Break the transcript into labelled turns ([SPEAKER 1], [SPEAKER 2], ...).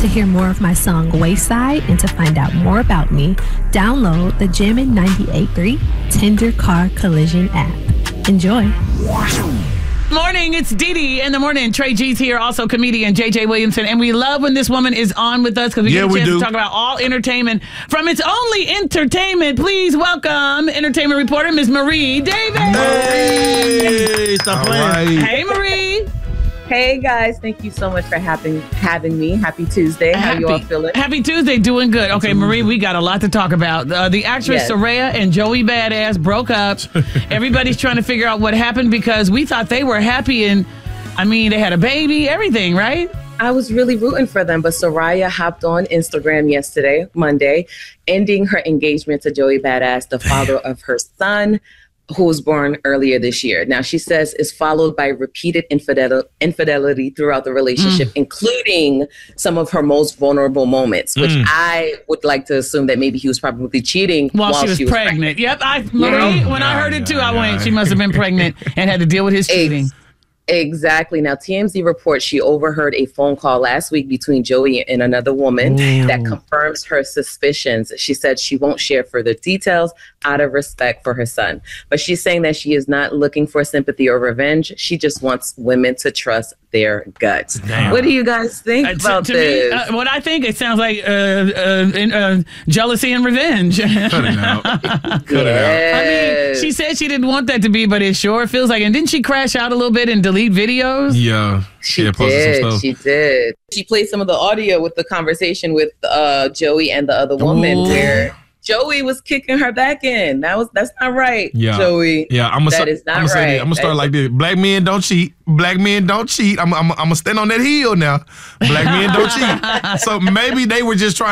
[SPEAKER 1] To hear more of my song Wayside and to find out more about me, download the Jammin' 98.3 Tender Car Collision app. Enjoy.
[SPEAKER 2] Morning, it's Dee Dee in the morning. Trey G's here, also comedian JJ Williamson. And we love when this woman is on with us because we get a chance to talk about all entertainment from its only entertainment. Please welcome entertainment reporter Ms. Marie Davis.
[SPEAKER 3] Hey, stop playing.
[SPEAKER 2] Right. Hey, Marie.
[SPEAKER 4] Hey guys, thank you so much for having me. Happy Tuesday. How you all feeling?
[SPEAKER 2] Happy Tuesday, doing good. Okay, Marie, we got a lot to talk about. The actress Soraya and Joey Badass broke up. Everybody's trying to figure out what happened because we thought they were happy and, I mean, they had a baby, everything, right?
[SPEAKER 4] I was really rooting for them, but Soraya hopped on Instagram yesterday, Monday, ending her engagement to Joey Badass, the father of her son, who was born earlier this year. Now, she says is followed by repeated infidelity throughout the relationship, including some of her most vulnerable moments, which I would like to assume that maybe he was probably cheating
[SPEAKER 2] while she was pregnant. Yep, Marie, when I heard it too, I went, she must have been pregnant and had to deal with his cheating.
[SPEAKER 4] Exactly. Now, TMZ reports she overheard a phone call last week between Joey and another woman that confirms her suspicions. She said she won't share further details out of respect for her son. But she's saying that she is not looking for sympathy or revenge. She just wants women to trust their guts. Damn. What do you guys think about this?
[SPEAKER 2] Me, what I think, it sounds like jealousy and revenge.
[SPEAKER 3] Cut it out. Cut it out.
[SPEAKER 2] I mean, she said she didn't want that to be, but it sure feels like. And didn't she crash out a little bit and delete videos?
[SPEAKER 3] Yeah.
[SPEAKER 4] She did. She did. She played some of the audio with the conversation with Joey and the other woman where Joey was kicking her back in. That's not right, Joey.
[SPEAKER 3] Yeah,
[SPEAKER 4] that is not right.
[SPEAKER 3] I'm gonna start like this. Black men don't cheat. Black men don't cheat. I'm gonna stand on that hill now. Black men don't cheat. So maybe they were just trying